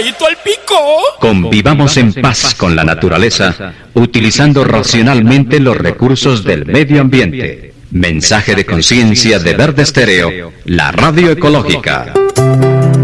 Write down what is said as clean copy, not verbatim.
pegadito al pico. Convivamos en paz con la naturaleza, utilizando racionalmente los recursos del medio ambiente. Mensaje de conciencia de Verde Estéreo, la radio ecológica.